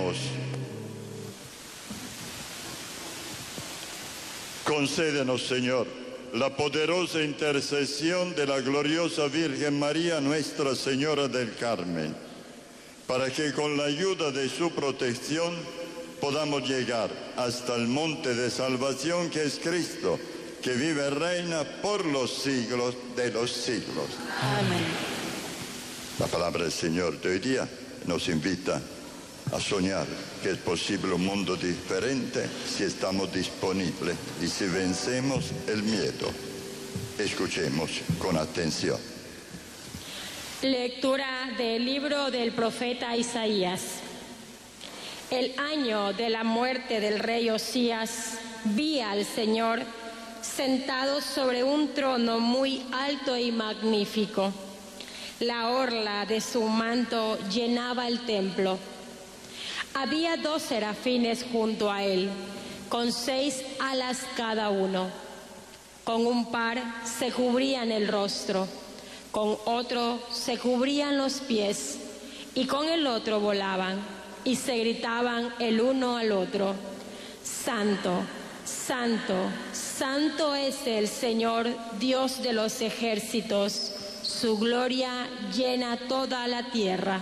Oremos. Concédenos, Señor, la poderosa intercesión de la gloriosa Virgen María, Nuestra Señora del Carmen, para que con la ayuda de su protección podamos llegar hasta el monte de salvación que es Cristo, que vive y reina por los siglos de los siglos. Amén. La palabra del Señor de hoy día nos invita a soñar que es posible un mundo diferente si estamos disponibles y si vencemos el miedo. Escuchemos con atención. Lectura del libro del profeta Isaías. El año de la muerte del rey Osías, vi al Señor sentado sobre un trono muy alto y magnífico. La orla de su manto llenaba el templo. Había 2 serafines junto a él, con 6 alas cada uno. Con un par se cubrían el rostro, con otro se cubrían los pies, y con el otro volaban, y se gritaban el uno al otro: Santo, Santo, Santo es el Señor, Dios de los ejércitos. Su gloria llena toda la tierra.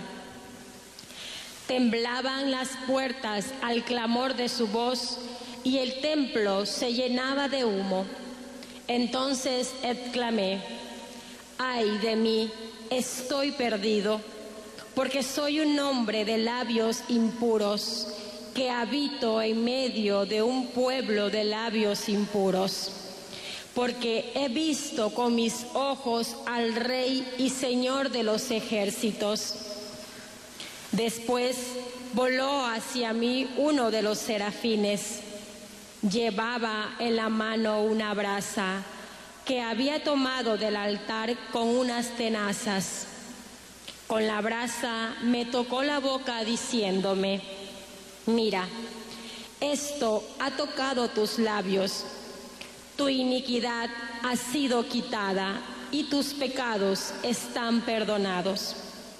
Temblaban las puertas al clamor de su voz, y el templo se llenaba de humo. Entonces exclamé: ¡ay de mí! Estoy perdido, porque soy un hombre de labios impuros, que habito en medio de un pueblo de labios impuros. Porque he visto con mis ojos al Rey y Señor de los ejércitos. Después voló hacia mí uno de los serafines. Llevaba en la mano una brasa que había tomado del altar con unas tenazas. Con la brasa me tocó la boca diciéndome: mira, esto ha tocado tus labios. Tu iniquidad ha sido quitada y tus pecados están perdonados.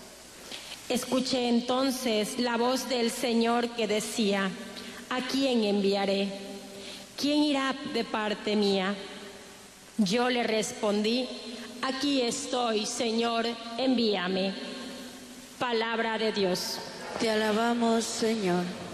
Escuché entonces la voz del Señor que decía: ¿a quién enviaré? ¿Quién irá de parte mía? Yo le respondí: aquí estoy, Señor, envíame. Palabra de Dios. Te alabamos, Señor.